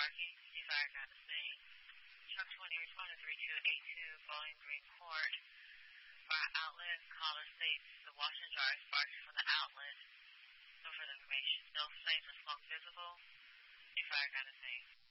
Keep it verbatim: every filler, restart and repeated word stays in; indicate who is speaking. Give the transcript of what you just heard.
Speaker 1: parking. C five got the same. Truck twenty responded three two eight two, Bowling Green Court. Bar outlet, caller states the washer and dryer sparks from the outlet. No further information. No flames or smoke visible. C five got the same.